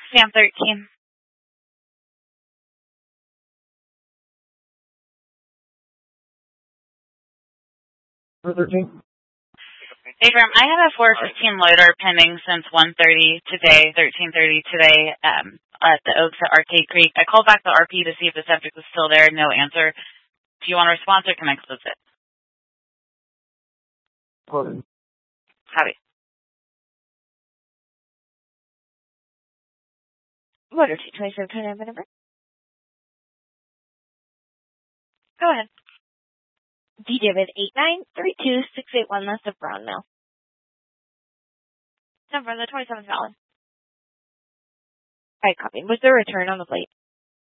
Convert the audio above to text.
Sam 13. For 13. Abram, I have a 415 loader pending since 1:30 today, 13:30 today, at the Oaks at Arcade Creek. I called back the RP to see if the subject was still there. No answer. Do you want a response or can I close it? Close. Copy. Loader 227, turn on number. Go ahead. D-David 8932681, that's the Brown Mill. Number, the 27th valid. Alright, copy. Was there a return on the plate?